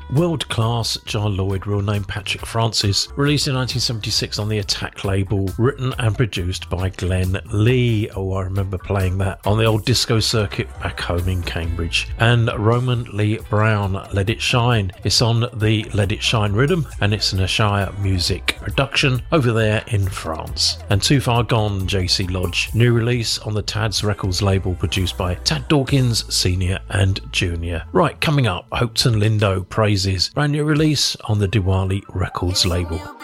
World Class, John Lloyd, real name Patrick Francis, released in 1976 on the Attack label, written and produced by Glenn Lee. Oh, I remember playing that on the old disco circuit back home in Cambridge. And Roman Lee Brown, Let It Shine. It's on the Let It Shine rhythm, and it's an Ashaya Music production over there in France. And Too Far Gone, JC Lodge, new release on the Tad's Records label, produced by Tad Dawkins Senior and Junior. Right, coming up, Hopton Lindo Praises, brand new release on the Diwali Records label.